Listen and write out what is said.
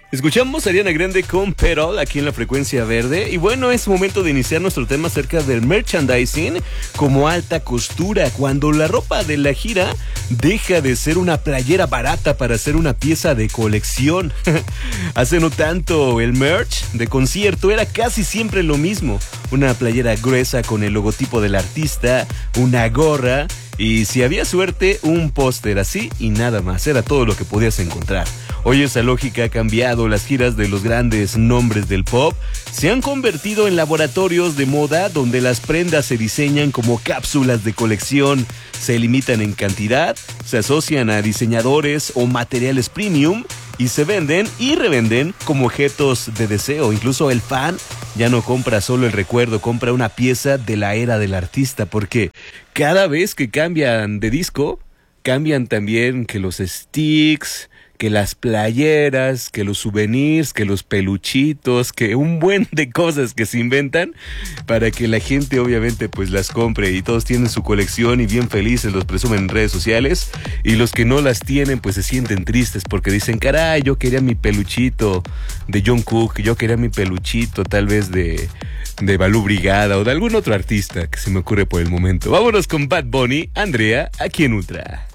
Escuchamos a Ariana Grande con Pearl aquí en la Frecuencia Verde. Y bueno, es momento de iniciar nuestro tema acerca del merchandising como alta costura. Cuando la ropa de la gira deja de ser una playera barata para ser una pieza de colección. Hace no tanto, el merch de concierto era casi siempre lo mismo. Una playera gruesa con el logotipo del artista, una gorra y, si había suerte, un póster así y nada más. Era todo lo que podías encontrar. Hoy esa lógica ha cambiado. Las giras de los grandes nombres del pop se han convertido en laboratorios de moda donde las prendas se diseñan como cápsulas de colección, se limitan en cantidad, se asocian a diseñadores o materiales premium y se venden y revenden como objetos de deseo. Incluso el fan ya no compra solo el recuerdo, compra una pieza de la era del artista, porque cada vez que cambian de disco, cambian también que los sticks, que las playeras, que los souvenirs, que los peluchitos, que un buen de cosas que se inventan para que la gente obviamente pues las compre, y todos tienen su colección y bien felices los presumen en redes sociales, y los que no las tienen pues se sienten tristes porque dicen, caray, yo quería mi peluchito de Jungkook, yo quería mi peluchito tal vez de Balú Brigada o de algún otro artista que se me ocurre por el momento. Vámonos con Bad Bunny, Andrea, aquí en Ultra.